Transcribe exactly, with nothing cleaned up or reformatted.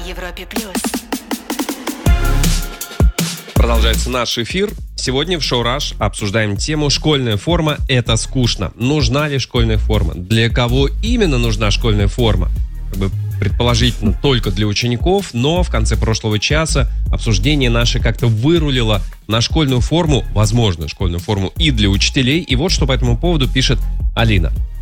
Европе плюс. Продолжается наш эфир. Сегодня в шоу «Раш» обсуждаем тему «Школьная форма – это скучно». Нужна ли школьная форма? Для кого именно нужна школьная форма? Как бы предположительно только для учеников, но в конце прошлого часа обсуждение наше как-то вырулило на школьную форму, возможно, школьную форму и для учителей. И вот что по этому поводу пишет Алина.